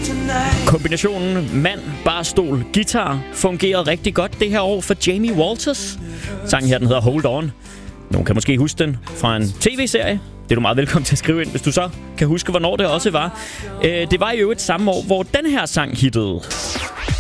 Kombinationen mand, barstol, guitar fungerede rigtig godt det her år for Jamie Walters. Sangen her, den hedder Hold On. Nogen kan måske huske den fra en tv-serie. Det er du meget velkommen til at skrive ind, hvis du så kan huske, hvornår det også var. Det var i øvrigt samme år, hvor den her sang hittede.